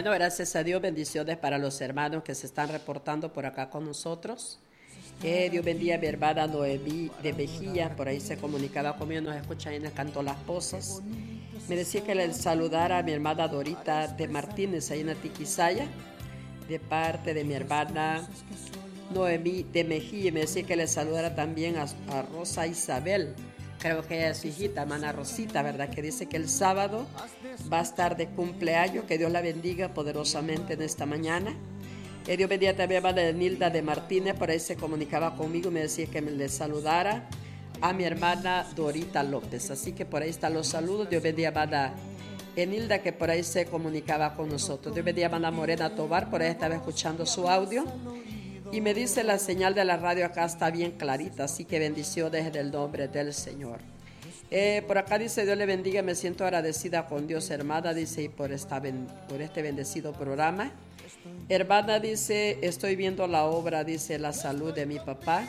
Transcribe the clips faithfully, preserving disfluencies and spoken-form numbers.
Bueno, gracias a Dios, bendiciones para los hermanos que se están reportando por acá con nosotros. Eh, Dios bendiga a mi hermana Noemí de Mejía, por ahí se comunicaba conmigo, nos escucha ahí en el Canto Las Pozas. Me decía que le saludara a mi hermana Dorita de Martínez, ahí en Atiquizaya, de parte de mi hermana Noemí de Mejía. Me decía que le saludara también a, a Rosa Isabel, creo que ella es su hijita, hermana Rosita, ¿verdad? Que dice que el sábado va a estar de cumpleaños, que Dios la bendiga poderosamente en esta mañana. Eh, Dios bendiga también a hermana Nilda de Martínez, por ahí se comunicaba conmigo y me decía que me le saludara a mi hermana Dorita López. Así que por ahí están los saludos. Dios bendiga a hermana Enilda, que por ahí se comunicaba con nosotros. Dios bendiga a hermana Morena Tobar, por ahí estaba escuchando su audio. Y me dice la señal de la radio acá está bien clarita, así que bendiciones en el nombre del Señor. Eh, por acá dice, Dios le bendiga, me siento agradecida con Dios, hermana, dice, y por, esta, por este bendecido programa. Hermana dice, estoy viendo la obra, dice, la salud de mi papá.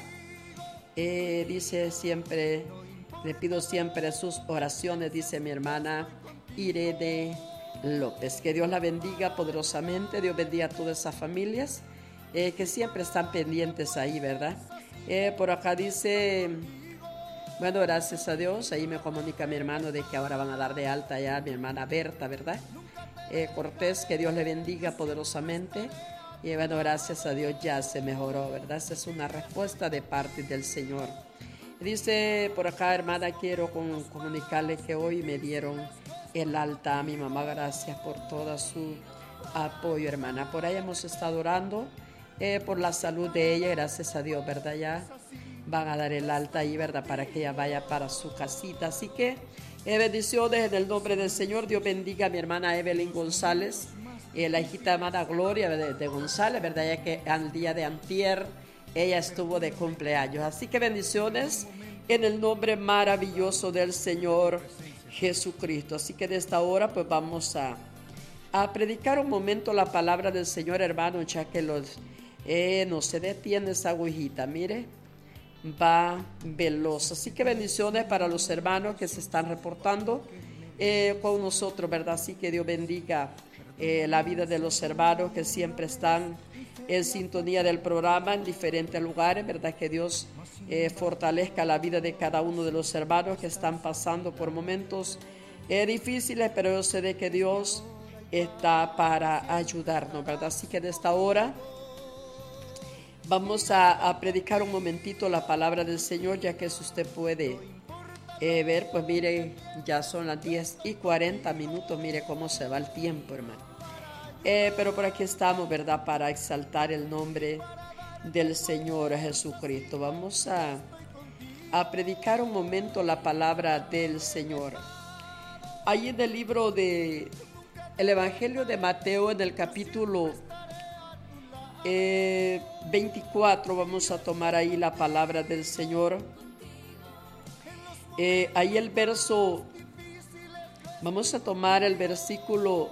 Eh, dice siempre, le pido siempre sus oraciones, dice mi hermana Irene López. Que Dios la bendiga poderosamente, Dios bendiga a todas esas familias. Eh, que siempre están pendientes ahí, ¿verdad? Eh, por acá dice, bueno, gracias a Dios, ahí me comunica mi hermano de que ahora van a dar de alta ya a mi hermana Berta, ¿verdad? Eh, Cortés, que Dios le bendiga poderosamente. Y bueno, gracias a Dios ya se mejoró, ¿verdad? Esa es una respuesta de parte del Señor. Dice por acá, hermana, quiero con, comunicarle que hoy me dieron el alta a mi mamá. Gracias por todo su apoyo, hermana. Por ahí hemos estado orando. Eh, por la salud de ella, gracias a Dios, ¿verdad? Ya van a dar el alta ahí, ¿verdad? Para que ella vaya para su casita. Así que eh, bendiciones en el nombre del Señor. Dios bendiga a mi hermana Evelyn González, eh, la hijita de hermana Gloria de, de González, ¿verdad? Ya que al día de antier ella estuvo de cumpleaños. Así que bendiciones en el nombre maravilloso del Señor Jesucristo. Así que de esta hora pues vamos a, a predicar un momento la palabra del Señor, hermano, ya que los... Eh, no se detiene esa agujita, mire, va veloz. Así que bendiciones para los hermanos que se están reportando eh, con nosotros, ¿verdad? Así que Dios bendiga eh, la vida de los hermanos que siempre están en sintonía del programa en diferentes lugares, ¿verdad? Que Dios eh, fortalezca la vida de cada uno de los hermanos que están pasando por momentos eh, difíciles, pero yo sé de que Dios está para ayudarnos, ¿verdad? Así que de esta hora vamos a, a predicar un momentito la palabra del Señor, ya que si usted puede eh, ver, pues mire, ya son las diez y cuarenta minutos, mire cómo se va el tiempo, hermano. Eh, pero por aquí estamos, ¿verdad? Para exaltar el nombre del Señor Jesucristo. Vamos a, a predicar un momento la palabra del Señor. Ahí en el libro de el Evangelio de Mateo, en el capítulo Eh, veinticuatro, vamos a tomar ahí la palabra del Señor. Eh, ahí el verso, vamos a tomar el versículo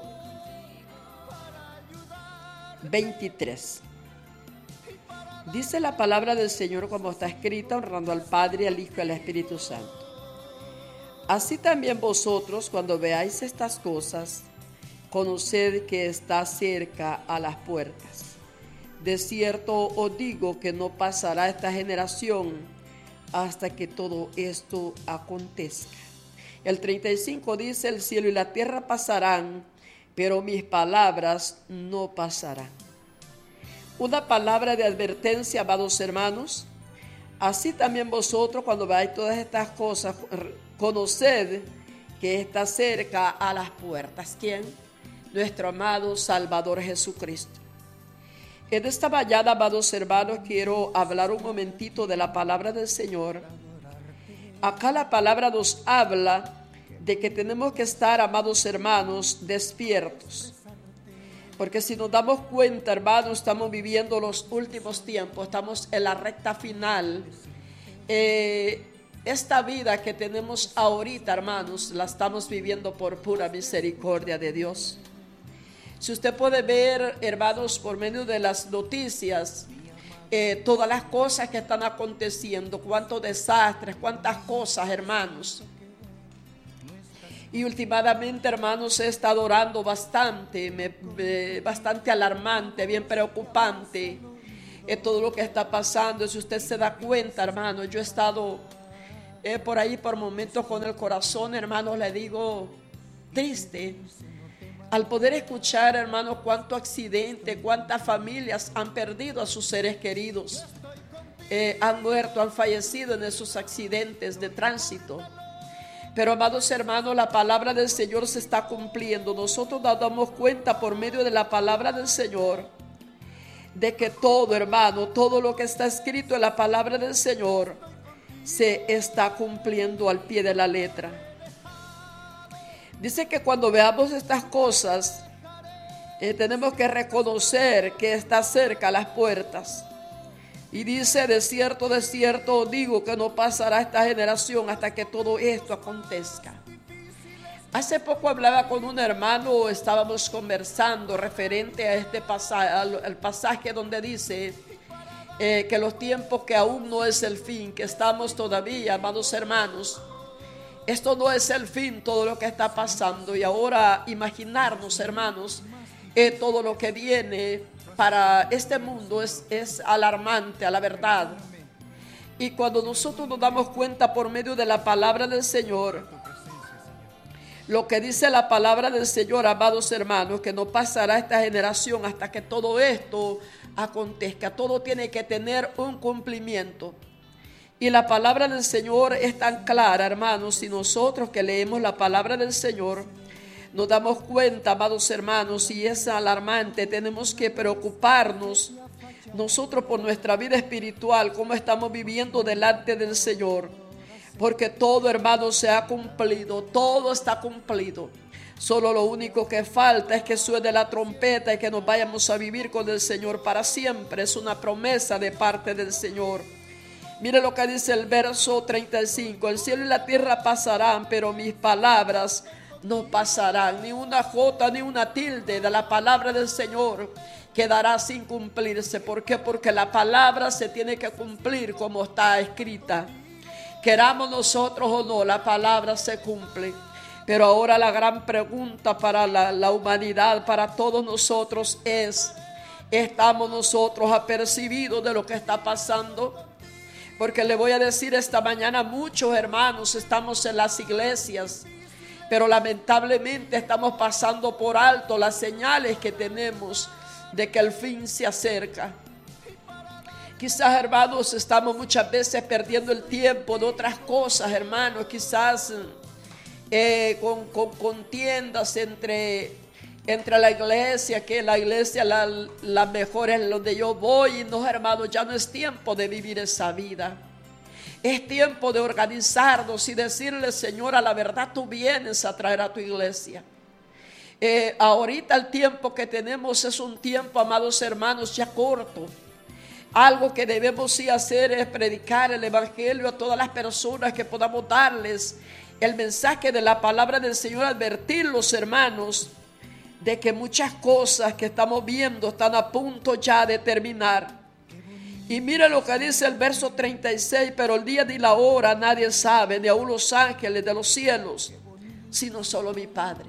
veintitrés. Dice la palabra del Señor como está escrita, honrando al Padre, al Hijo y al Espíritu Santo. Así también vosotros, cuando veáis estas cosas, conoced que está cerca a las puertas. De cierto os digo que no pasará esta generación hasta que todo esto acontezca. El treinta y cinco dice, el cielo y la tierra pasarán, pero mis palabras no pasarán. Una palabra de advertencia, amados hermanos. Así también vosotros, cuando veáis todas estas cosas, conoced que está cerca a las puertas. ¿Quién? Nuestro amado Salvador Jesucristo. En esta mañana, amados hermanos, quiero hablar un momentito de la palabra del Señor. Acá la palabra nos habla de que tenemos que estar, amados hermanos, despiertos. Porque si nos damos cuenta, hermanos, estamos viviendo los últimos tiempos, estamos en la recta final. Eh, esta vida que tenemos ahorita, hermanos, la estamos viviendo por pura misericordia de Dios. Si usted puede ver, hermanos, por medio de las noticias, eh, todas las cosas que están aconteciendo, cuántos desastres, cuántas cosas, hermanos. Y últimamente, hermanos, he estado orando bastante, me, me, bastante alarmante, bien preocupante, eh, todo lo que está pasando. Si usted se da cuenta, hermano, yo he estado eh, por ahí por momentos con el corazón, hermanos, le digo, triste, al poder escuchar, hermanos, cuánto accidente, cuántas familias han perdido a sus seres queridos, eh, han muerto, han fallecido en esos accidentes de tránsito. Pero, amados hermanos, la palabra del Señor se está cumpliendo. Nosotros nos damos cuenta por medio de la palabra del Señor de que todo, hermano, todo lo que está escrito en la palabra del Señor se está cumpliendo al pie de la letra. Dice que cuando veamos estas cosas, eh, tenemos que reconocer que está cerca las puertas. Y dice, de cierto, de cierto digo que no pasará esta generación hasta que todo esto acontezca. Hace poco hablaba con un hermano, estábamos conversando referente a este pasaje, al, al pasaje donde dice eh, que los tiempos que aún no es el fin, que estamos todavía, amados hermanos, esto no es el fin, todo lo que está pasando. Y ahora imaginarnos, hermanos, eh, todo lo que viene para este mundo es, es alarmante, a la verdad. Y cuando nosotros nos damos cuenta por medio de la palabra del Señor, lo que dice la palabra del Señor, amados hermanos, que no pasará esta generación hasta que todo esto acontezca. Todo tiene que tener un cumplimiento. Y la palabra del Señor es tan clara, hermanos, si nosotros que leemos la palabra del Señor nos damos cuenta, amados hermanos, y es alarmante, tenemos que preocuparnos nosotros por nuestra vida espiritual, cómo estamos viviendo delante del Señor, porque todo, hermano, se ha cumplido, todo está cumplido. Solo lo único que falta es que suene la trompeta y que nos vayamos a vivir con el Señor para siempre. Es una promesa de parte del Señor. Mire lo que dice el verso treinta y cinco, el cielo y la tierra pasarán, pero mis palabras no pasarán. Ni una jota ni una tilde de la palabra del Señor quedará sin cumplirse. ¿Por qué? Porque la palabra se tiene que cumplir como está escrita. Queramos nosotros o no, la palabra se cumple. Pero ahora la gran pregunta para la, la humanidad, para todos nosotros es, ¿estamos nosotros apercibidos de lo que está pasando? Porque le voy a decir esta mañana, muchos hermanos estamos en las iglesias, pero lamentablemente estamos pasando por alto las señales que tenemos de que el fin se acerca. Quizás, hermanos, estamos muchas veces perdiendo el tiempo de otras cosas, hermanos, quizás eh, con, con contiendas entre, entre la iglesia, que la iglesia la, la mejor es donde yo voy, y no, hermanos, ya no es tiempo de vivir esa vida. Es tiempo de organizarnos y decirle, Señor, a la verdad tú vienes a traer a tu iglesia. Eh, ahorita el tiempo que tenemos es un tiempo, amados hermanos, ya corto. Algo que debemos sí hacer es predicar el evangelio a todas las personas, que podamos darles el mensaje de la palabra del Señor, advertir los hermanos de que muchas cosas que estamos viendo están a punto ya de terminar. Y mira lo que dice el verso treinta y seis, pero el día ni la hora nadie sabe, ni aun los ángeles de los cielos, sino solo mi Padre.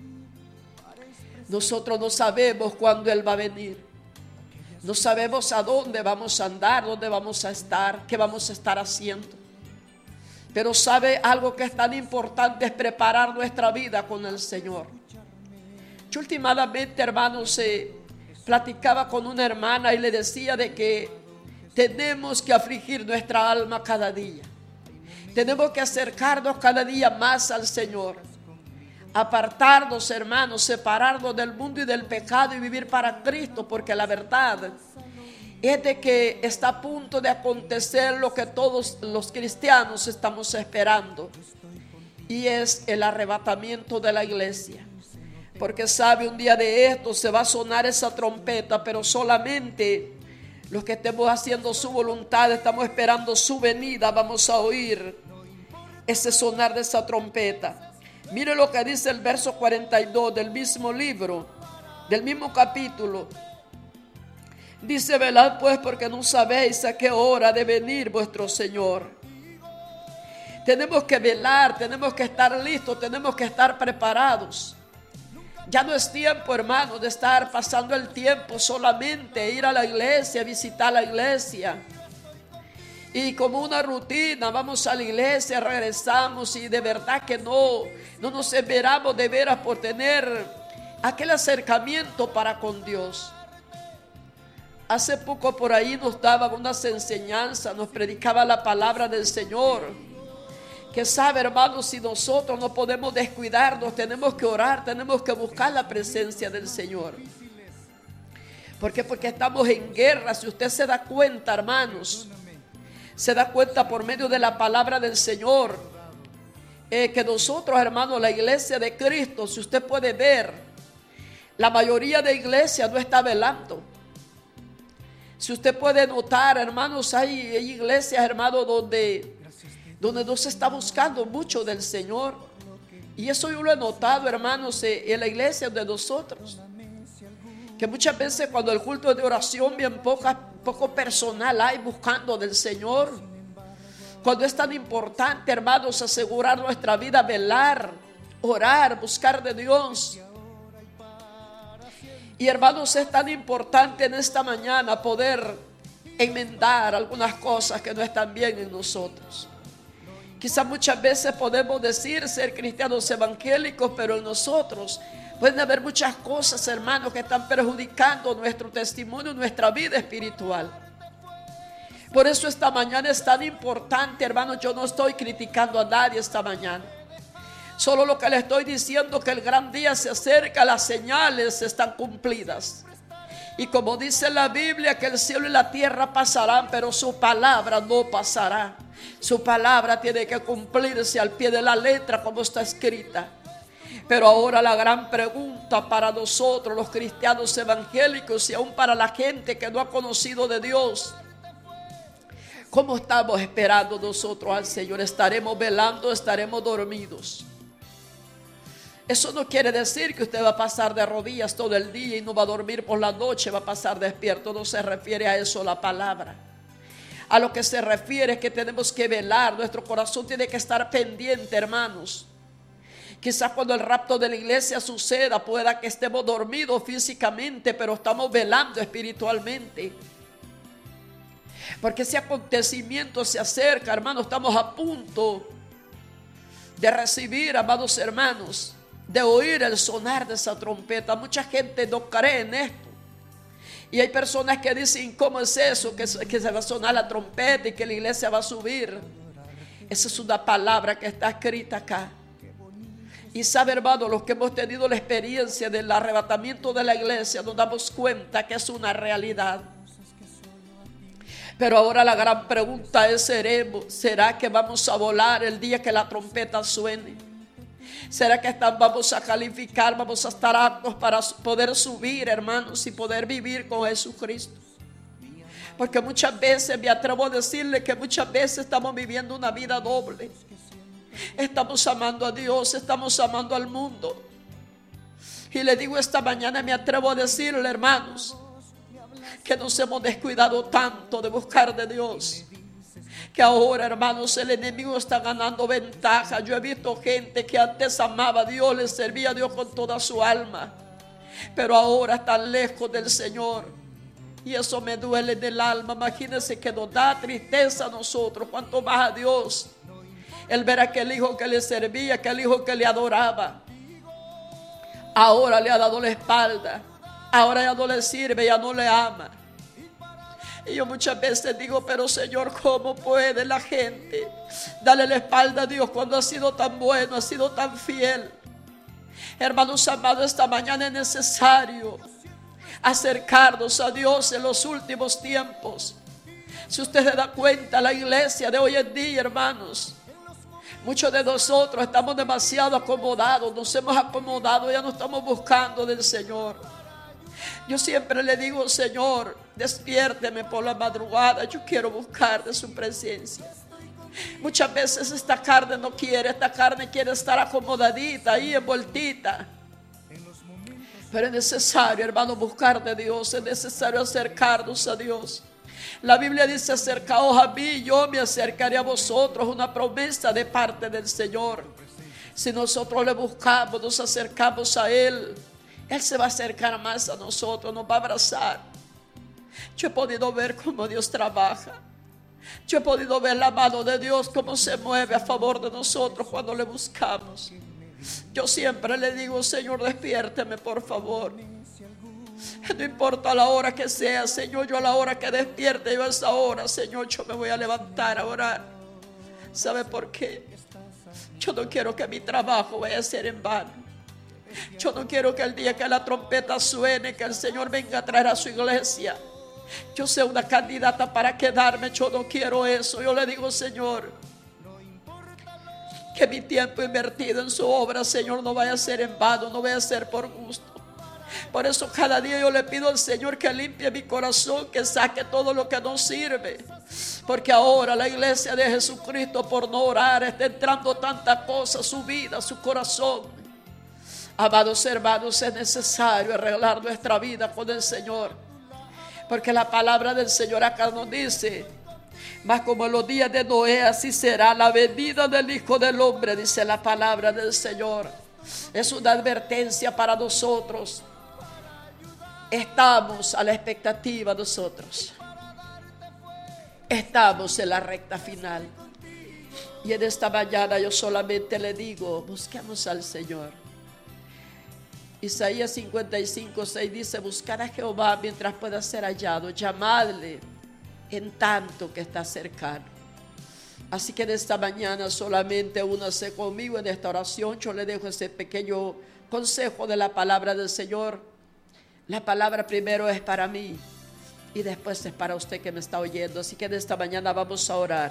Nosotros no sabemos cuándo Él va a venir. No sabemos a dónde vamos a andar, dónde vamos a estar, qué vamos a estar haciendo. Pero sabe algo que es tan importante, es preparar nuestra vida con el Señor. Yo últimamente, hermanos, eh, platicaba con una hermana y le decía de que tenemos que afligir nuestra alma cada día. Tenemos que acercarnos cada día más al Señor. Apartarnos, hermanos, separarnos del mundo y del pecado y vivir para Cristo, porque la verdad es de que está a punto de acontecer lo que todos los cristianos estamos esperando, y es el arrebatamiento de la iglesia. Porque sabe, un día de esto se va a sonar esa trompeta, pero solamente los que estemos haciendo su voluntad, estamos esperando su venida, vamos a oír ese sonar de esa trompeta. Mire lo que dice el verso cuarenta y dos del mismo libro, del mismo capítulo. Dice, velad pues, porque no sabéis a qué hora ha de venir vuestro Señor. Tenemos que velar, tenemos que estar listos, tenemos que estar preparados. Ya no es tiempo, hermano, de estar pasando el tiempo solamente, ir a la iglesia, visitar la iglesia. Y como una rutina, vamos a la iglesia, regresamos y de verdad que no, no nos esperamos de veras por tener aquel acercamiento para con Dios. Hace poco por ahí nos daban unas enseñanzas, nos predicaba la palabra del Señor. Que sabe, hermanos, si nosotros no podemos descuidarnos, tenemos que orar, tenemos que buscar la presencia del Señor. ¿Por qué? Porque estamos en guerra. Si usted se da cuenta, hermanos, se da cuenta por medio de la palabra del Señor, eh, que nosotros, hermanos, la iglesia de Cristo, si usted puede ver, la mayoría de iglesias no está velando. Si usted puede notar, hermanos, hay, hay iglesias, hermanos, donde... donde no se está buscando mucho del Señor. Y eso yo lo he notado, hermanos, en la iglesia de nosotros, que muchas veces cuando el culto de oración bien poca, poco personal hay buscando del Señor. Cuando es tan importante, hermanos, asegurar nuestra vida, velar, orar, buscar de Dios. Y hermanos, es tan importante en esta mañana poder enmendar algunas cosas que no están bien en nosotros. Quizás muchas veces podemos decir ser cristianos evangélicos, pero en nosotros pueden haber muchas cosas, hermanos, que están perjudicando nuestro testimonio, nuestra vida espiritual. Por eso esta mañana es tan importante, hermanos. Yo no estoy criticando a nadie esta mañana. Solo lo que le estoy diciendo, que el gran día se acerca, las señales están cumplidas. Y como dice la Biblia, que el cielo y la tierra pasarán, pero su palabra no pasará. Su palabra tiene que cumplirse al pie de la letra como está escrita. Pero ahora la gran pregunta para nosotros, los cristianos evangélicos, y aún para la gente que no ha conocido de Dios: ¿cómo estamos esperando nosotros al Señor? ¿Estaremos velando? ¿Estaremos dormidos? Eso no quiere decir que usted va a pasar de rodillas todo el día y no va a dormir por la noche, va a pasar despierto. No se refiere a eso la palabra. A lo que se refiere es que tenemos que velar. Nuestro corazón tiene que estar pendiente, hermanos. Quizás cuando el rapto de la iglesia suceda, pueda que estemos dormidos físicamente, pero estamos velando espiritualmente. Porque ese acontecimiento se acerca, hermanos. Estamos a punto de recibir, amados hermanos, de oír el sonar de esa trompeta. Mucha gente no cree en esto. Y hay personas que dicen: ¿cómo es eso? Que, que se va a sonar la trompeta y que la iglesia va a subir. Esa es una palabra que está escrita acá. Y sabe, hermano, los que hemos tenido la experiencia del arrebatamiento de la iglesia, nos damos cuenta que es una realidad. Pero ahora la gran pregunta es: ¿seremos, ¿será que vamos a volar el día que la trompeta suene? ¿Será que están, vamos a calificar, vamos a estar aptos para poder subir, hermanos, y poder vivir con Jesucristo? Porque muchas veces, me atrevo a decirle que muchas veces estamos viviendo una vida doble. Estamos amando a Dios, estamos amando al mundo. Y le digo esta mañana, me atrevo a decirle, hermanos, que nos hemos descuidado tanto de buscar de Dios, que ahora, hermanos, el enemigo está ganando ventaja. Yo he visto gente que antes amaba a Dios, le servía a Dios con toda su alma, pero ahora están lejos del Señor. Y eso me duele en el alma. Imagínense que nos da tristeza a nosotros, cuanto más a Dios. El ver a aquel hijo que le servía, aquel hijo que le adoraba, ahora le ha dado la espalda. Ahora ya no le sirve, ya no le ama. Y yo muchas veces digo: pero Señor, ¿cómo puede la gente darle la espalda a Dios cuando ha sido tan bueno, ha sido tan fiel? Hermanos amados, esta mañana es necesario acercarnos a Dios en los últimos tiempos. Si usted se da cuenta, la iglesia de hoy en día, hermanos, muchos de nosotros estamos demasiado acomodados, nos hemos acomodado, ya no estamos buscando del Señor. Yo siempre le digo: Señor, despiérteme por la madrugada, yo quiero buscar de su presencia. Muchas veces esta carne no quiere, esta carne quiere estar acomodadita ahí, envueltita. Pero es necesario, hermano, buscar de Dios, es necesario acercarnos a Dios. La Biblia dice: acercaos a mí, yo me acercaré a vosotros. Una promesa de parte del Señor. Si nosotros le buscamos, nos acercamos a Él, Él se va a acercar más a nosotros, nos va a abrazar. Yo he podido ver cómo Dios trabaja. Yo he podido ver la mano de Dios, cómo se mueve a favor de nosotros cuando le buscamos. Yo siempre le digo: Señor, despiérteme, por favor. No importa la hora que sea, Señor, yo a la hora que despierte, yo a esa hora, Señor, yo me voy a levantar a orar. ¿Sabe por qué? Yo no quiero que mi trabajo vaya a ser en vano. Yo no quiero que el día que la trompeta suene, que el Señor venga a traer a su iglesia, yo sea una candidata para quedarme. Yo no quiero eso. Yo le digo: Señor, que mi tiempo invertido en su obra, Señor, no vaya a ser en vano, no vaya a ser por gusto. Por eso cada día yo le pido al Señor que limpie mi corazón, que saque todo lo que no sirve. Porque ahora la iglesia de Jesucristo, por no orar, está entrando tanta cosa a su vida, a su corazón. Amados hermanos, es necesario arreglar nuestra vida con el Señor. Porque la palabra del Señor acá nos dice: mas como en los días de Noé, así será la venida del Hijo del Hombre, dice la palabra del Señor. Es una advertencia para nosotros. Estamos a la expectativa nosotros. Estamos en la recta final. Y en esta mañana yo solamente le digo: busquemos al Señor. Isaías cincuenta y cinco, seis dice: buscar a Jehová mientras pueda ser hallado, llamadle en tanto que está cercano. Así que en esta mañana solamente únase conmigo en esta oración. Yo le dejo ese pequeño consejo de la palabra del Señor. La palabra primero es para mí y después es para usted que me está oyendo. Así que en esta mañana vamos a orar.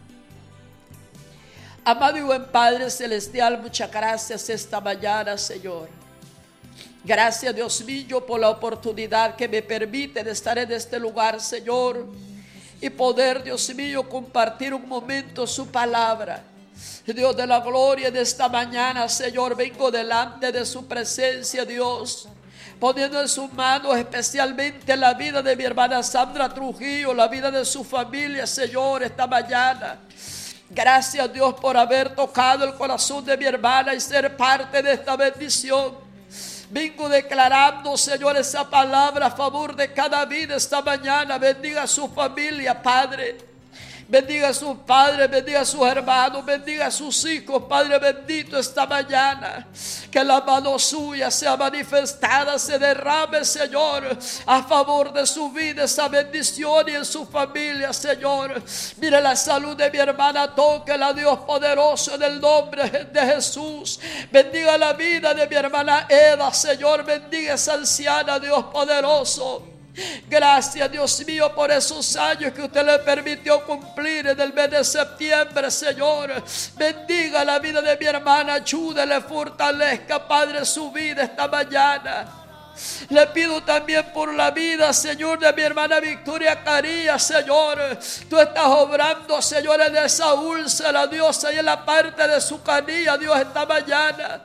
Amado y buen Padre Celestial, muchas gracias esta mañana, Señor. Gracias, Dios mío, por la oportunidad que me permite de estar en este lugar, Señor, y poder, Dios mío, compartir un momento su palabra. Dios de la gloria, de esta mañana, Señor, vengo delante de su presencia, Dios, poniendo en sus manos especialmente la vida de mi hermana Sandra Trujillo, la vida de su familia, Señor, esta mañana. Gracias, Dios, por haber tocado el corazón de mi hermana y ser parte de esta bendición. Vengo declarando, Señor, esa palabra a favor de cada vida esta mañana. Bendiga a su familia, Padre. Bendiga a sus padres, bendiga a sus hermanos, bendiga a sus hijos, Padre bendito, esta mañana. Que la mano suya sea manifestada, se derrame, Señor, a favor de su vida, esa bendición y en su familia, Señor. Mire la salud de mi hermana, tóquela, Dios poderoso, en el nombre de Jesús. Bendiga la vida de mi hermana Eda, Señor, bendiga a esa anciana, Dios poderoso. Gracias, Dios mío, por esos años que usted le permitió cumplir en el mes de septiembre, Señor. Bendiga la vida de mi hermana, ayúdele, fortalezca, Padre, su vida esta mañana. Le pido también por la vida, Señor, de mi hermana Victoria Carías, Señor. Tú estás obrando, Señor, en esa úlcera, Dios, ahí en la parte de su canilla, Dios, esta mañana.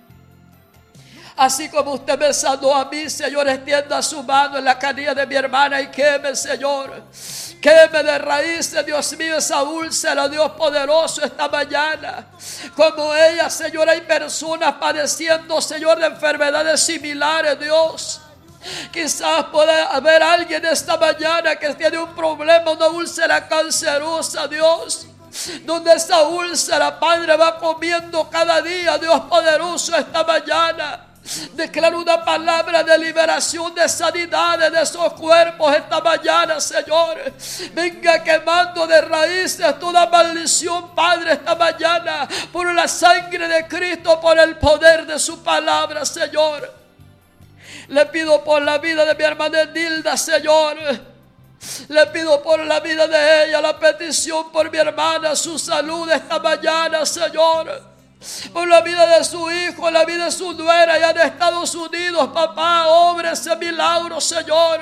Así como usted me sanó a mí, Señor, extienda su mano en la canilla de mi hermana y queme, Señor. Queme de raíces, Dios mío, esa úlcera, Dios poderoso, esta mañana. Como ella, Señor, hay personas padeciendo, Señor, de enfermedades similares, Dios. Quizás pueda haber alguien esta mañana que tiene un problema, una úlcera cancerosa, Dios. Donde esa úlcera, Padre, va comiendo cada día, Dios poderoso, esta mañana. Declaro una palabra de liberación, de sanidad de esos cuerpos esta mañana, Señor. Venga quemando de raíces toda maldición, Padre, esta mañana, por la sangre de Cristo, por el poder de su palabra, Señor. Le pido por la vida de mi hermana Nilda, Señor. Le pido por la vida de ella, la petición por mi hermana, su salud esta mañana, Señor. Por la vida de su hijo, la vida de su nuera allá en Estados Unidos, papá, obra ese milagro, Señor.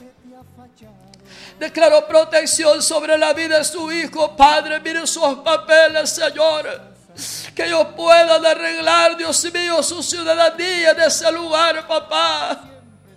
Declaro protección sobre la vida de su hijo, Padre, mire sus papeles, Señor. Que ellos puedan arreglar, Dios mío, su ciudadanía en ese lugar, papá.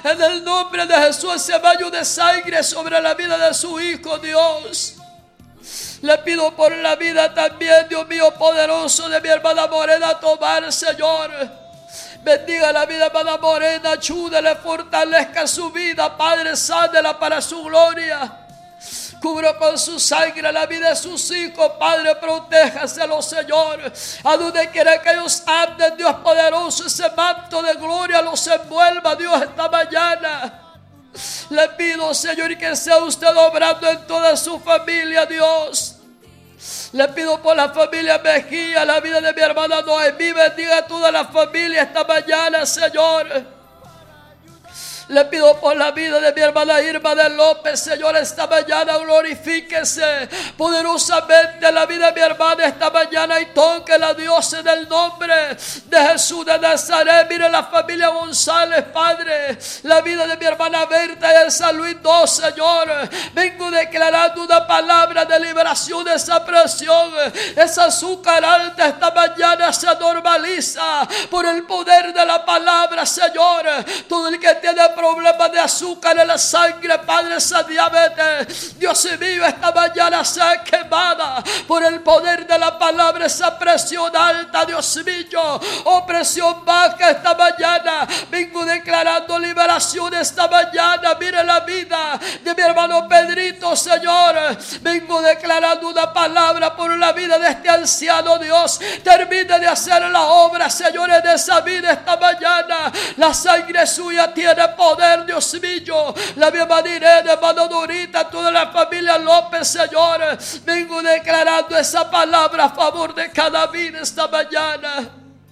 En el nombre de Jesús, ese baño de sangre sobre la vida de su hijo, Dios. Le pido por la vida también, Dios mío poderoso, de mi hermana Morena Tomar, Señor. Bendiga la vida de hermana Morena, ayúdele, fortalezca su vida, Padre, sánela para su gloria. Cubro con su sangre la vida de sus hijos, Padre, protéjaselo, Señor. A donde quiera que ellos anden, Dios poderoso, ese manto de gloria los envuelva, Dios, esta mañana. Le pido, Señor, que sea usted obrando en toda su familia, Dios. Le pido por la familia Mejía, la vida de mi hermana Noemí. Bendiga a toda la familia esta mañana, Señor. Le pido por la vida de mi hermana Irma de López, Señor, esta mañana glorifíquese poderosamente la vida de mi hermana esta mañana y tóquela, Dios, en el nombre de Jesús de Nazaret. Mire la familia González, Padre, la vida de mi hermana Berta y el San Luis dos, Señor. Vengo declarando una palabra de liberación de esa presión, esa azúcar alta esta mañana se normaliza por el poder de la palabra, Señor. Todo el que tiene problemas de azúcar en la sangre, Padre, esa diabetes, Dios mío, esta mañana sea quemada por el poder de la palabra, esa presión alta, Dios mío, o presión baja esta mañana. Vengo declarando liberación esta mañana. Mire la vida de mi hermano Pedrito, Señor. Vengo declarando una palabra por la vida de este anciano, Dios. Termine de hacer la obra, señores, de esa vida esta mañana. La sangre suya tiene poder, Dios mío. La mi hermana Irene, hermano Dorita, toda la familia López, Señor. Vengo declarando esa palabra a favor de cada vida esta mañana.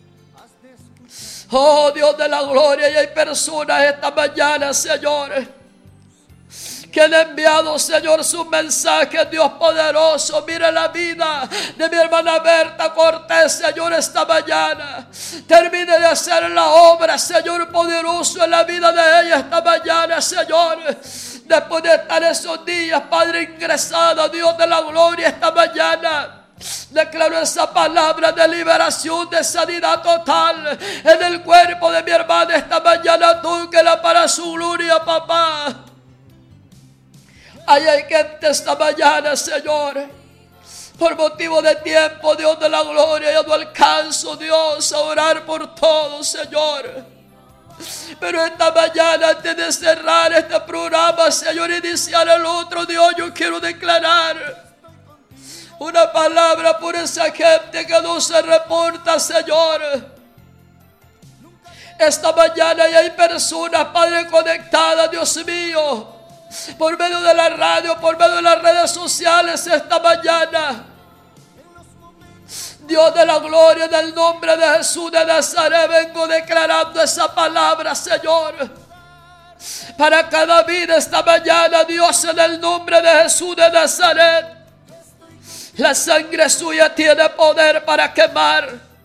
Oh, Dios de la gloria, y hay personas esta mañana, Señor, que han enviado, Señor, su mensaje, Dios poderoso. Mira la vida de mi hermana Berta Cortés, Señor, esta mañana. Termine de hacer la obra, Señor, poderoso en la vida de ella esta mañana, Señor. Después de estar esos días, Padre, ingresada, Dios de la gloria, esta mañana declaro esa palabra de liberación, de sanidad total en el cuerpo de mi hermana esta mañana. Tóquela para su gloria, papá. Hay gente esta mañana, Señor, por motivo de tiempo, Dios de la gloria, yo no alcanzo, Dios, a orar por todos, Señor. Pero esta mañana, antes de cerrar este programa, Señor, iniciar el otro, Dios, yo quiero declarar una palabra por esa gente que no se reporta, Señor. Esta mañana ya hay personas, Padre, conectadas, Dios mío, por medio de la radio, por medio de las redes sociales esta mañana. Dios de la gloria, en el nombre de Jesús de Nazaret, vengo declarando esa palabra, Señor, para cada vida esta mañana, Dios, en el nombre de Jesús de Nazaret. La sangre suya tiene poder para quemar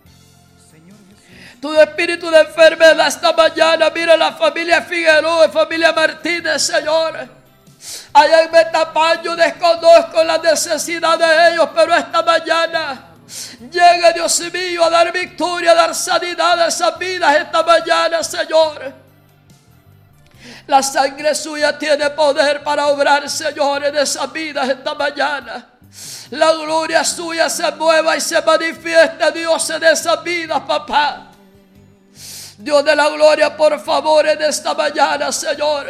todo espíritu de enfermedad esta mañana. Mira la familia Figueroa, familia Martínez, Señor. Allá en Metapaño desconozco la necesidad de ellos, pero esta mañana llegue, Dios mío, a dar victoria, a dar sanidad a esas vidas esta mañana, Señor. La sangre suya tiene poder para obrar, Señor, en esas vidas esta mañana. La gloria suya se mueva y se manifieste, Dios, en esas vidas, papá. Dios de la gloria, por favor, en esta mañana, Señor.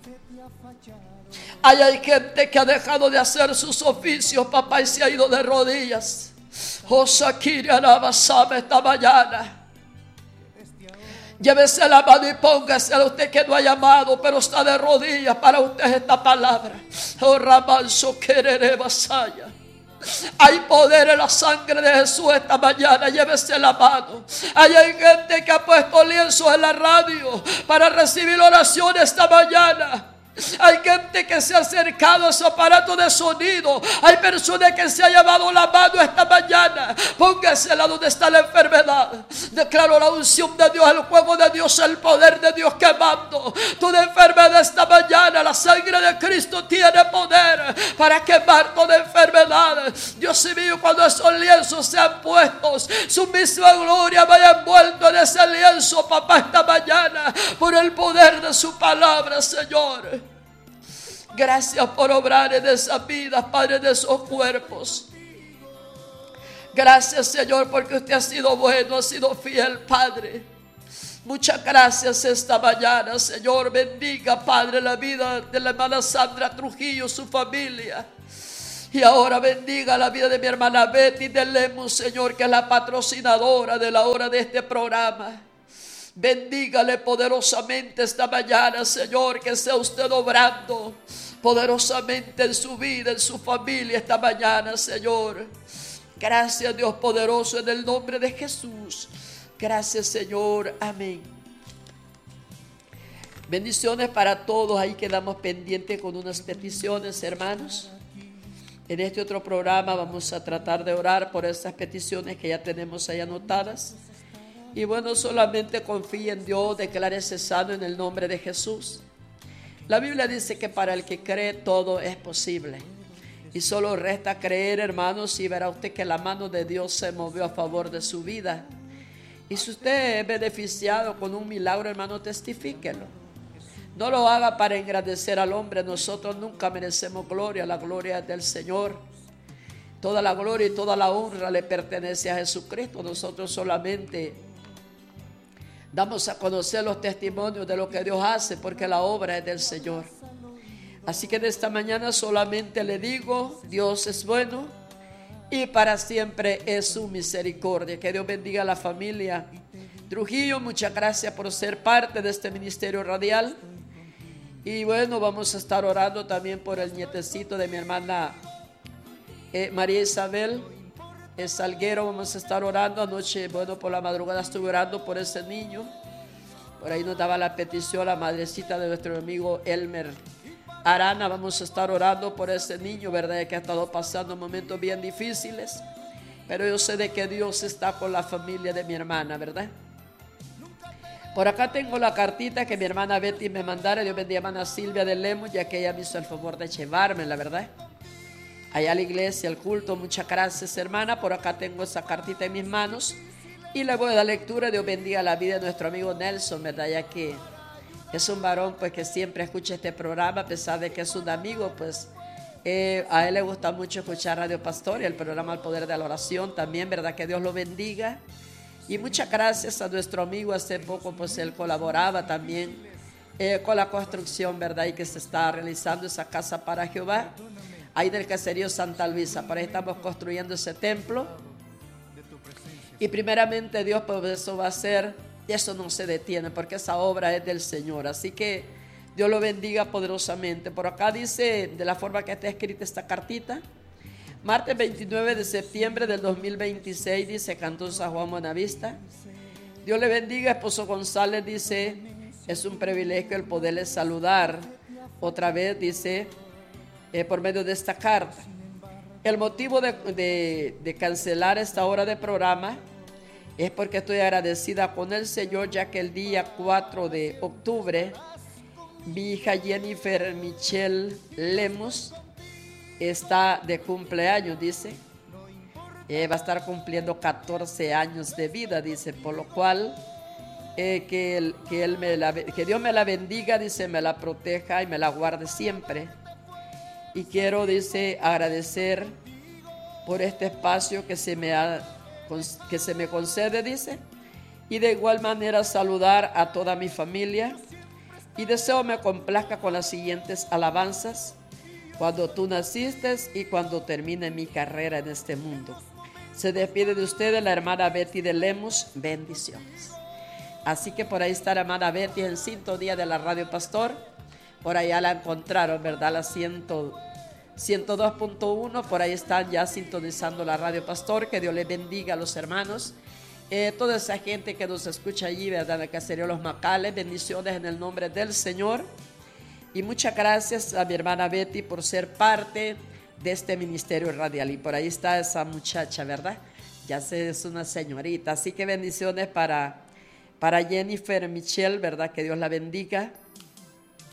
Hay, hay gente que ha dejado de hacer sus oficios, papá, y se ha ido de rodillas. Oh, Shakira, Navasame, esta mañana. Llévese la mano y póngase a usted que no ha llamado, pero está de rodillas para usted esta palabra. Oh, Ramanso, Querere, Basaya. Hay poder en la sangre de Jesús esta mañana. Llévese la mano. Hay, hay gente que ha puesto lienzos en la radio para recibir oración esta mañana. Hay gente que se ha acercado a su aparato de sonido. Hay personas que se han llevado la mano esta mañana. Póngasela donde está la enfermedad. Declaro la unción de Dios, el fuego de Dios, el poder de Dios quemando toda enfermedad esta mañana. mañana la sangre de Cristo tiene poder para quemar toda enfermedad. Dios mío, cuando esos lienzos sean puestos, su misma gloria vaya envuelto en ese lienzo, papá, esta mañana, por el poder de su palabra, Señor. Gracias por obrar en esas vidas, Padre, de esos cuerpos. Gracias, Señor, porque usted ha sido bueno, ha sido fiel, Padre. Muchas gracias esta mañana, Señor. Bendiga, Padre, la vida de la hermana Sandra Trujillo, su familia. Y ahora bendiga la vida de mi hermana Betty de Lemus, Señor, que es la patrocinadora de la hora de este programa. Bendígale poderosamente esta mañana, Señor, que sea usted obrando poderosamente en su vida, en su familia esta mañana, Señor. Gracias, Dios poderoso, en el nombre de Jesús. Gracias, Señor. Amén. Bendiciones para todos. Ahí quedamos pendientes con unas peticiones, hermanos. En este otro programa vamos a tratar de orar por estas peticiones que ya tenemos ahí anotadas. Y bueno, solamente confíe en Dios, declárese sano en el nombre de Jesús. La Biblia dice que para el que cree todo es posible. Y solo resta creer, hermanos, y verá usted que la mano de Dios se movió a favor de su vida. Y si usted es beneficiado con un milagro, hermano, testifíquelo. No lo haga para engrandecer al hombre. Nosotros nunca merecemos gloria. La gloria es del Señor. Toda la gloria y toda la honra le pertenece a Jesucristo. Nosotros solamente damos a conocer los testimonios de lo que Dios hace, porque la obra es del Señor. Así que de esta mañana solamente le digo, Dios es bueno y para siempre es su misericordia. Que Dios bendiga a la familia Trujillo. Muchas gracias por ser parte de este ministerio radial. Y bueno, vamos a estar orando también por el nietecito de mi hermana eh, María Isabel eh, Salguero. Vamos a estar orando anoche. Bueno, por la madrugada estuve orando por ese niño. Por ahí nos daba la petición la madrecita de nuestro amigo Elmer Arana. Vamos a estar orando por ese niño, ¿verdad? Que ha estado pasando momentos bien difíciles. Pero yo sé de que Dios está con la familia de mi hermana, ¿verdad? Por acá tengo la cartita que mi hermana Betty me mandara. Dios bendiga a hermana Silvia de Lemus, ya que ella me hizo el favor de llevarme, la verdad, allá a la iglesia, al culto. Muchas gracias, hermana. Por acá tengo esa cartita en mis manos y le voy a dar lectura. Dios bendiga la vida de nuestro amigo Nelson, ¿verdad? Ya que es un varón pues que siempre escucha este programa, a pesar de que es un amigo, pues eh, a él le gusta mucho escuchar Radio Pastor y el programa El Poder de la Oración también, ¿verdad? Que Dios lo bendiga. Y muchas gracias a nuestro amigo. Hace poco pues él colaboraba también eh, con la construcción, ¿verdad? Y que se está realizando esa casa para Jehová ahí del caserío Santa Luisa. Por ahí estamos construyendo ese templo. Y primeramente Dios, pues eso va a ser, y eso no se detiene, porque esa obra es del Señor. Así que Dios lo bendiga poderosamente. Por acá dice, de la forma que está escrita esta cartita: martes veintinueve de septiembre del dos mil veintiséis, dice Cantón San Juan Buenavista. Dios le bendiga, esposo González, dice, es un privilegio el poderle saludar otra vez, dice, eh, por medio de esta carta. El motivo de, de, de cancelar esta hora de programa es porque estoy agradecida con el Señor, ya que el día cuatro de octubre mi hija Jennifer Michelle Lemus está de cumpleaños, dice. Eh, va a estar cumpliendo catorce años de vida, dice, por lo cual eh, que, él, que, él me la, que Dios me la bendiga, dice, me la proteja y me la guarde siempre. Y quiero, dice, agradecer por este espacio que se me ha, que se me concede, dice, y de igual manera saludar a toda mi familia. Y deseo me complazca con las siguientes alabanzas: cuando tú naciste y cuando termine mi carrera en este mundo. Se despide de ustedes la hermana Betty de Lemus. Bendiciones. Así que por ahí está la hermana Betty en sintonía de la Radio Pastor. Por allá la encontraron, ¿verdad? La ciento dos punto uno. Por ahí están ya sintonizando la Radio Pastor. Que Dios les bendiga a los hermanos. Eh, toda esa gente que nos escucha allí, ¿verdad? En el caserío Los Macales. Bendiciones en el nombre del Señor. Y muchas gracias a mi hermana Betty por ser parte de este ministerio radial. Y por ahí está esa muchacha, ¿verdad? Ya sé, es una señorita. Así que bendiciones para, para Jennifer Michelle, ¿verdad? Que Dios la bendiga.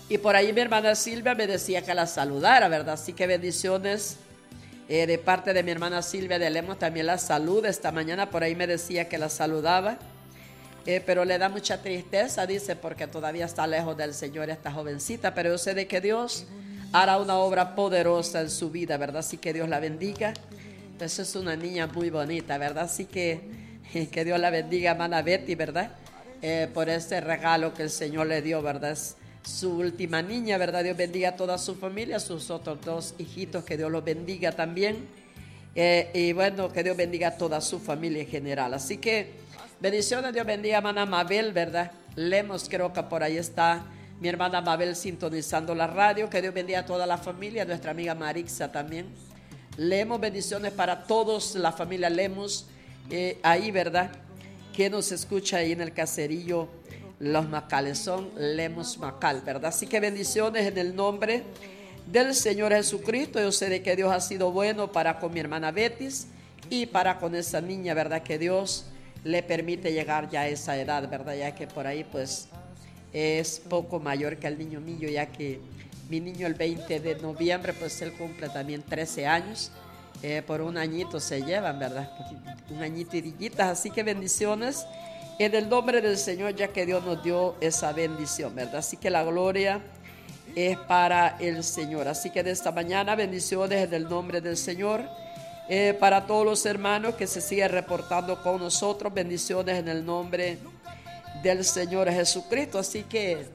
Y por ahí mi hermana Silvia me decía que la saludara, ¿verdad? Así que bendiciones eh, de parte de mi hermana Silvia de Lemos, también la saluda esta mañana. Por ahí me decía que la saludaba, eh, pero le da mucha tristeza, dice, porque todavía está lejos del Señor esta jovencita. Pero yo sé de que Dios hará una obra poderosa en su vida, ¿verdad? Así que Dios la bendiga. Pues es una niña muy bonita, ¿verdad? Así que que Dios la bendiga, hermana Betty, ¿verdad? Eh, por este regalo que el Señor le dio, ¿verdad? Es su última niña, ¿verdad? Dios bendiga a toda su familia, sus otros dos hijitos, que Dios los bendiga también. Eh, y bueno, que Dios bendiga a toda su familia en general. Así que bendiciones, Dios bendiga a hermana Mabel, ¿verdad? Lemos, creo que por ahí está mi hermana Mabel sintonizando la radio. Que Dios bendiga a toda la familia, nuestra amiga Marixa también. Lemos, bendiciones para todos, la familia Lemos, eh, ahí, ¿verdad? Que nos escucha ahí en el caserío Los Macales, son Lemos Macal, ¿verdad? Así que bendiciones en el nombre del Señor Jesucristo. Yo sé de que Dios ha sido bueno para con mi hermana Betis y para con esa niña, ¿verdad? Que Dios le permite llegar ya a esa edad, ¿verdad? Ya que por ahí pues es poco mayor que el niño mío, ya que mi niño el veinte de noviembre, pues él cumple también trece años. Eh, por un añito se llevan, ¿verdad? Un añito y dillitas. Así que bendiciones en el nombre del Señor, ya que Dios nos dio esa bendición, ¿verdad? Así que la gloria es para el Señor. Así que de esta mañana, bendiciones en el nombre del Señor. Eh, para todos los hermanos que se siguen reportando con nosotros, bendiciones en el nombre del Señor Jesucristo. Así que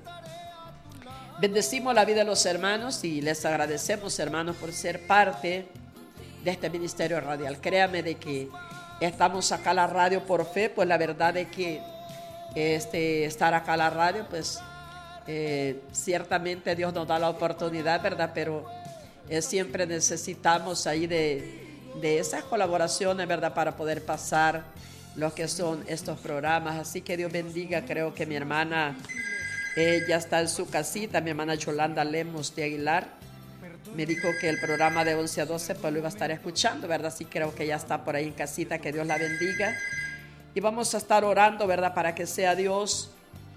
bendecimos la vida de los hermanos y les agradecemos, hermanos, por ser parte de este ministerio radial. Créame de que estamos acá en la radio por fe, pues la verdad es que este, estar acá en la radio, pues eh, ciertamente Dios nos da la oportunidad, ¿verdad? Pero eh, siempre necesitamos ahí de, de esas colaboraciones, ¿verdad? Para poder pasar lo que son estos programas. Así que Dios bendiga, creo que mi hermana eh, ya está en su casita, mi hermana Yolanda Lemos de Aguilar. Me dijo que el programa de once a doce pues lo iba a estar escuchando, ¿verdad? Sí, creo que ya está por ahí en casita, que Dios la bendiga. Y vamos a estar orando, ¿verdad? Para que sea Dios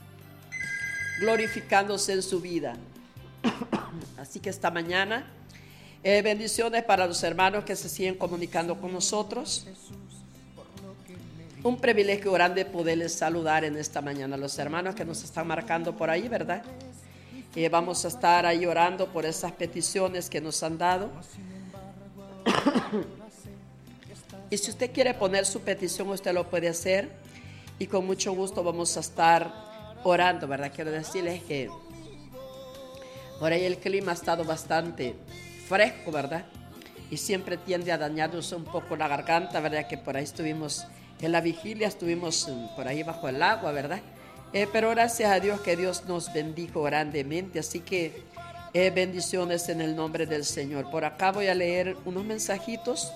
glorificándose en su vida. Así que esta mañana, eh, bendiciones para los hermanos que se siguen comunicando con nosotros. Un privilegio grande poderles saludar en esta mañana. Los hermanos que nos están marcando por ahí, ¿verdad? Eh, vamos a estar ahí orando por esas peticiones que nos han dado. Y si usted quiere poner su petición, usted lo puede hacer. Y con mucho gusto vamos a estar orando, ¿verdad? Quiero decirles que por ahí el clima ha estado bastante fresco, ¿verdad? Y siempre tiende a dañarnos un poco la garganta, ¿verdad? Que por ahí estuvimos en la vigilia, estuvimos por ahí bajo el agua, ¿verdad? Eh, pero gracias a Dios que Dios nos bendijo grandemente. Así que eh, bendiciones en el nombre del Señor. Por acá voy a leer unos mensajitos.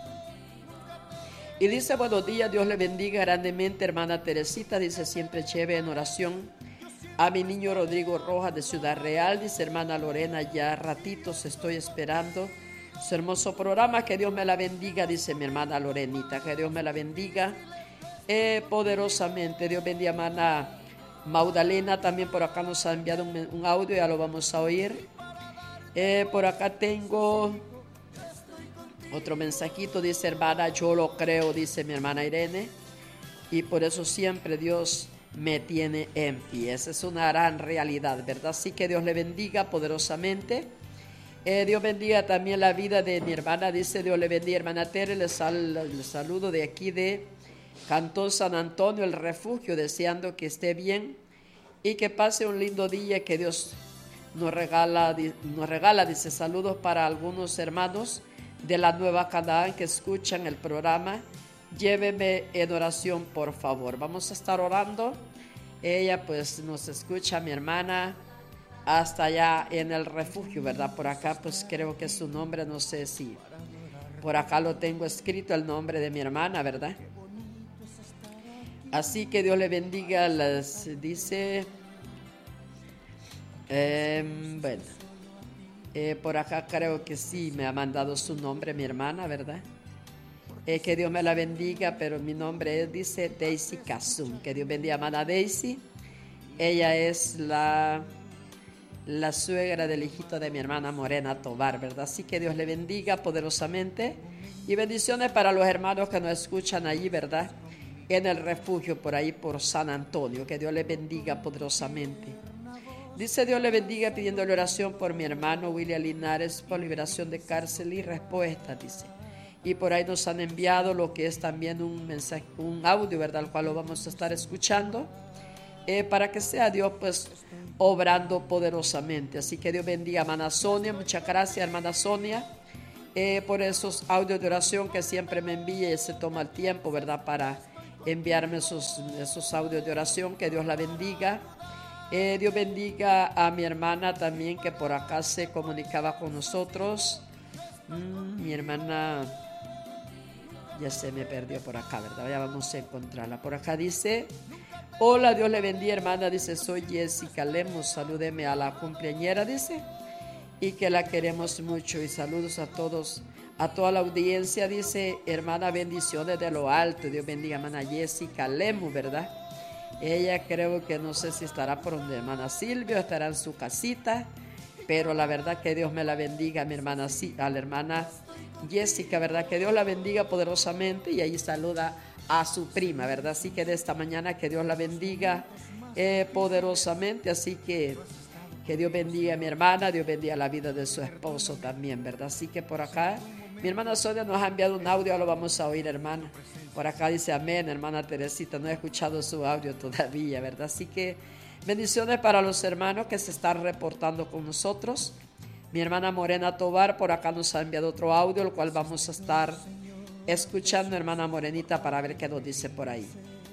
Y dice: buenos días, Dios le bendiga grandemente, hermana Teresita. Dice: siempre lleve en oración a mi niño Rodrigo Rojas de Ciudad Real. Dice: hermana Lorena, ya ratitos estoy esperando su hermoso programa. Que Dios me la bendiga, dice mi hermana Lorenita. Que Dios me la bendiga eh, poderosamente. Dios bendiga, hermana Magdalena. También por acá nos ha enviado un, un audio, ya lo vamos a oír. Eh, por acá tengo otro mensajito. Dice: hermana, yo lo creo, dice mi hermana Irene, y por eso siempre Dios me tiene en pie. Esa es una gran realidad, ¿verdad? Así que Dios le bendiga poderosamente. Eh, Dios bendiga también la vida de mi hermana. Dice: Dios le bendiga, hermana Tere. Le, sal, le saludo de aquí de Cantón San Antonio, el Refugio, deseando que esté bien y que pase un lindo día que Dios nos regala, nos regala. Dice: saludos para algunos hermanos de la Nueva Canaán que escuchan el programa. Lléveme en oración, por favor. Vamos a estar orando. Ella pues nos escucha, mi hermana, hasta allá en el Refugio, ¿verdad? Por acá pues creo que su nombre, no sé si por acá lo tengo escrito, el nombre de mi hermana, ¿verdad? Así que Dios le bendiga. Les dice, eh, bueno, eh, por acá creo que sí me ha mandado su nombre mi hermana, ¿verdad? Eh, que Dios me la bendiga, pero mi nombre es, dice, Daisy Kazum. Que Dios bendiga a hermana Daisy. Ella es la la suegra del hijito de mi hermana Morena Tobar, ¿verdad? Así que Dios le bendiga poderosamente y bendiciones para los hermanos que nos escuchan allí, ¿verdad? En el refugio por ahí por San Antonio, que Dios le bendiga poderosamente. Dice: Dios le bendiga, pidiéndole oración por mi hermano William Linares por liberación de cárcel y respuesta, dice. Y por ahí nos han enviado lo que es también un mensaje, un audio, ¿verdad? El cual lo vamos a estar escuchando, eh, para que sea Dios pues obrando poderosamente. Así que Dios bendiga a hermana Sonia. Muchas gracias, hermana Sonia, eh, por esos audios de oración que siempre me envía y se toma el tiempo, ¿verdad? Para enviarme esos, esos audios de oración. Que Dios la bendiga. Eh, Dios bendiga a mi hermana también, que por acá se comunicaba con nosotros. Mm, mi hermana ya se me perdió por acá, ¿verdad? Ya vamos a encontrarla. Por acá dice: hola, Dios le bendiga, hermana. Dice: soy Jessica Lemos, salúdeme a la cumpleañera, dice, y que la queremos mucho. Y saludos a todos, a toda la audiencia, dice. Hermana, bendiciones de lo alto. Dios bendiga, hermana Jessica Lemos, ¿verdad? Ella creo que no sé si estará por donde hermana Silvia, estará en su casita, pero la verdad que Dios me la bendiga a mi hermana, a la hermana Jessica, ¿verdad? Que Dios la bendiga poderosamente, y ahí saluda a su prima, ¿verdad? Así que de esta mañana que Dios la bendiga eh, poderosamente. Así que que Dios bendiga a mi hermana, Dios bendiga la vida de su esposo también, ¿verdad? Así que por acá mi hermana Sonia nos ha enviado un audio, lo vamos a oír, hermana. Por acá dice amén, hermana Teresita, no he escuchado su audio todavía, ¿verdad? Así que bendiciones para los hermanos que se están reportando con nosotros. Mi hermana Morena Tobar por acá nos ha enviado otro audio, el cual vamos a estar escuchando, hermana Morenita, para ver qué nos dice por ahí.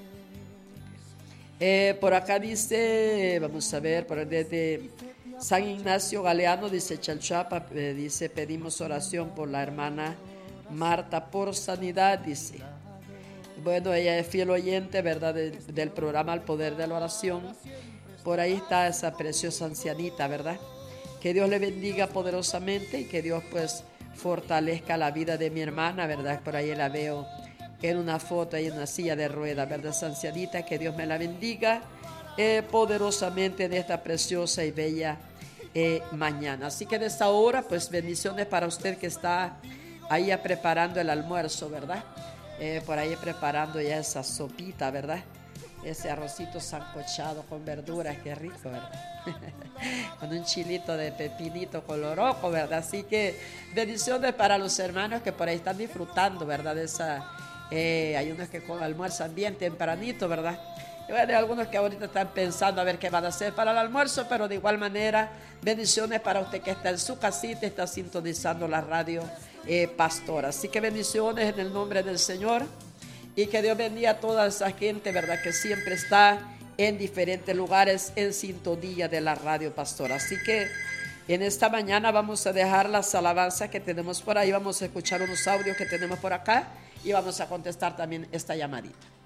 Eh, por acá dice, vamos a ver, por desde San Ignacio Galeano, dice Chalchapa, eh, dice: pedimos oración por la hermana Marta por sanidad, dice. Bueno, ella es fiel oyente, ¿verdad? Del, del programa El Poder de la Oración. Por ahí está esa preciosa ancianita, ¿verdad? Que Dios le bendiga poderosamente y que Dios pues fortalezca la vida de mi hermana, ¿verdad? Por ahí la veo en una foto y en una silla de ruedas, ¿verdad? Esa ancianita, que Dios me la bendiga eh, poderosamente en esta preciosa y bella eh, mañana. Así que de esta hora, pues bendiciones para usted que está ahí ya preparando el almuerzo, ¿verdad? Eh, por ahí preparando ya esa sopita, ¿verdad? Ese arrocito sancochado con verduras, qué rico, ¿verdad? Con un chilito de pepinito coloroco, ¿verdad? Así que bendiciones para los hermanos que por ahí están disfrutando, ¿verdad? De esa, eh, hay unos que almuerzan bien tempranito, ¿verdad? Y bueno, hay algunos que ahorita están pensando a ver qué van a hacer para el almuerzo, pero de igual manera, bendiciones para usted que está en su casita, está sintonizando la radio eh, Pastora. Así que bendiciones en el nombre del Señor. Y que Dios bendiga a toda esa gente, ¿verdad? Que siempre está en diferentes lugares en sintonía de la radio Pastora. Así que en esta mañana vamos a dejar las alabanzas que tenemos por ahí. Vamos a escuchar unos audios que tenemos por acá y vamos a contestar también esta llamadita.